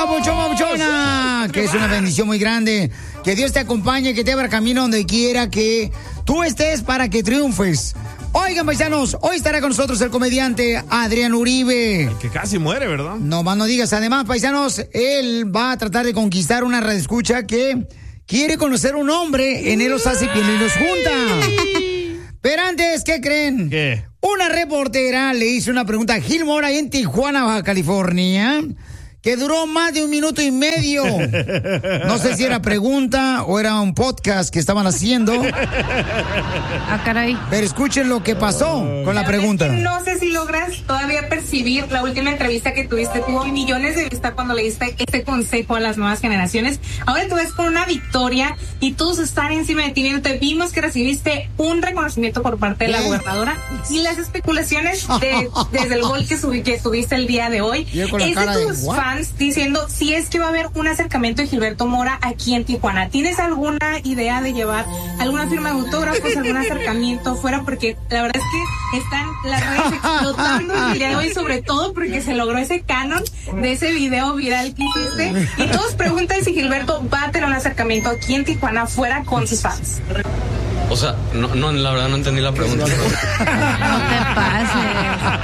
papuchón, papuchona! Que es una bendición muy grande. Que Dios te acompañe, que te abra camino donde quiera que tú estés para que triunfes. Oigan, paisanos, hoy estará con nosotros el comediante Adrián Uribe. El que casi muere, ¿verdad? No más no digas. Además, paisanos, él va a tratar de conquistar una radioescucha que quiere conocer un hombre. En él los hace piel y los junta. Pero antes, ¿qué creen? ¿Qué? Una reportera le hizo una pregunta a Gil Mora ahí en Tijuana, Baja California, que duró más de 1 minuto y medio. No sé si era pregunta o era un podcast que estaban haciendo. Ah, caray. Pero escuchen lo que pasó con la pregunta. No sé si logras todavía percibir la última entrevista que tuviste. Tuvo millones de vistas cuando le diste este consejo a las nuevas generaciones. Ahora tú ves con una victoria y todos están encima de ti viéndote. Vimos que recibiste un reconocimiento por parte de la gobernadora y las especulaciones desde el gol que subiste el día de hoy. Es de tus fans diciendo si es que va a haber un acercamiento de Gilberto Mora aquí en Tijuana. ¿Tienes alguna idea de llevar alguna firma de autógrafos, algún acercamiento fuera? Porque la verdad es que están las redes explotando el día de hoy, sobre todo porque se logró ese canon de ese video viral que hiciste. Y todos preguntan si Gilberto va a tener un acercamiento aquí en Tijuana fuera con sus fans. O sea, no, la verdad no entendí la pregunta. No te pases.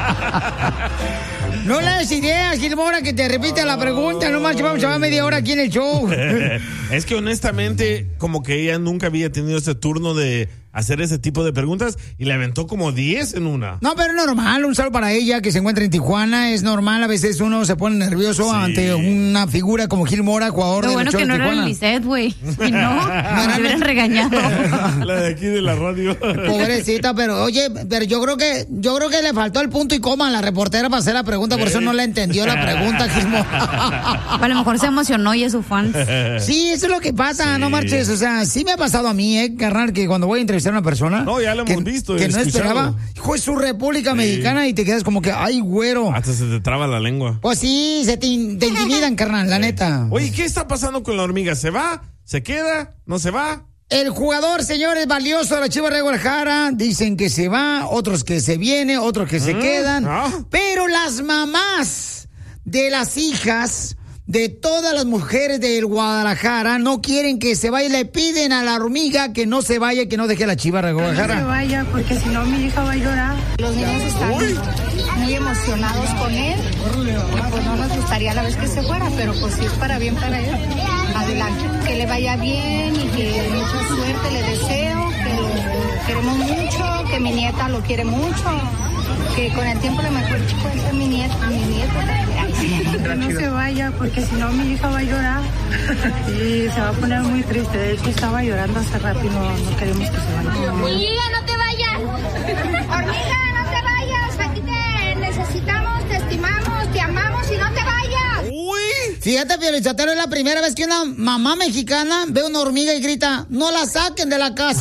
No le des ideas, Gil Mora, que te repita la pregunta. No manches, vamos a llevar media hora aquí en el show. Es que honestamente, como que ella nunca había tenido ese turno de hacer ese tipo de preguntas y le aventó como 10 en una. No, pero es normal, un saludo para ella que se encuentra en Tijuana. Es normal, a veces uno se pone nervioso ante una figura como Gil Mora, jugador de bueno que no era el Lisset, güey. Y no, me hubieran regañado. La de aquí de la radio. Pobrecita, pero oye, pero yo creo que le faltó el punto y coma a la reportera para hacer la pregunta, por eso no le entendió la pregunta, Gil Mora. A lo mejor se emocionó y es su fan. Sí, eso es lo que pasa, no marches. O sea, sí me ha pasado a mí, carnal, que cuando voy a entrevistar a una persona. No, ya lo hemos visto. Que no esperaba. Hijo, es su República Mexicana y te quedas como que, ay, güero. Hasta se te traba la lengua. Pues sí, te intimidan, carnal, la neta. Oye, ¿qué está pasando con la hormiga? ¿Se va? ¿Se queda? ¿No se va? El jugador, señores, valioso de la Chivas de Guadalajara, dicen que se va, otros que se viene, otros que se quedan. Pero las mamás de las hijas de todas las mujeres del Guadalajara no quieren que se vaya, le piden a la hormiga que no se vaya, que no deje a la Chivas de Guadalajara. No se vaya, porque si no mi hija va a llorar. Los niños están muy emocionados con él y pues no nos gustaría a la vez que se fuera, pero pues si es para bien para él, adelante. Que le vaya bien y que mucha suerte le deseo, que lo queremos mucho, que mi nieta lo quiere mucho, que con el tiempo lo mejor puede ser mi nieto también. Que no se vaya, porque si no mi hija va a llorar y se va a poner muy triste. De hecho estaba llorando hace rato y no queremos que se vaya. Hormiga, no te vayas. Hormiga, no te vayas. Aquí te necesitamos, te estimamos, te amamos y no te vayas. Fíjate, Piolichotero, es la primera vez que una mamá mexicana ve una hormiga y grita, no la saquen de la casa.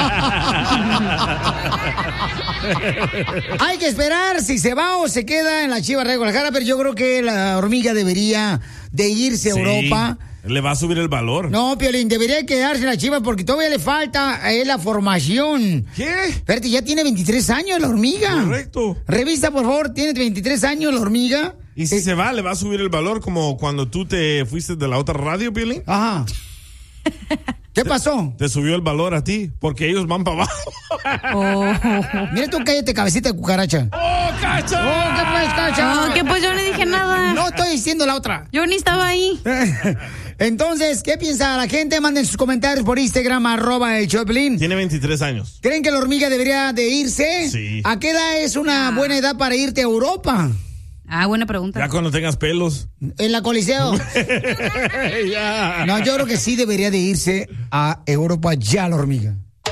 Hay que esperar si se va o se queda en la Chivas de Guadalajara, pero yo creo que la hormiga debería de irse a Europa. Le va a subir el valor. No, Piolín, debería quedarse en la Chivas porque todavía le falta la formación. ¿Qué? Espérate, ya tiene 23 años la hormiga. Correcto. Revisa, por favor, tiene 23 años la hormiga. Y si se va, le va a subir el valor como cuando tú te fuiste de la otra radio, Piolín. Ajá. ¿Qué pasó? Te subió el valor a ti, porque ellos van para abajo. Mira tú, cállate, cabecita de cucaracha. ¡Oh, Cacha! ¡Oh, qué pues, Cacha! No, que pues yo no dije nada. No estoy diciendo la otra. Yo ni estaba ahí. Entonces, ¿qué piensa la gente? Manden sus comentarios por Instagram, @elchoplin. Tiene 23 años. ¿Creen que la hormiga debería de irse? Sí. ¿A qué edad es una buena edad para irte a Europa? Buena pregunta. Ya cuando tengas pelos. En la Coliseo. Ya. No, yo creo que sí debería de irse a Europa ya la hormiga.